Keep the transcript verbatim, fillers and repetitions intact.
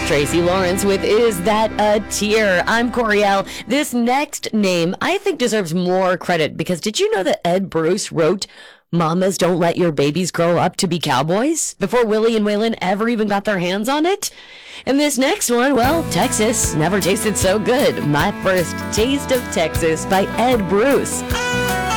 Tracy Lawrence with Is That a Tear? I'm Coriel. This next name I think deserves more credit because did you know that Ed Bruce wrote Mamas Don't Let Your Babies Grow Up to Be Cowboys before Willie and Waylon ever even got their hands on it? And this next one, well, Texas never tasted so good. My First Taste of Texas by Ed Bruce.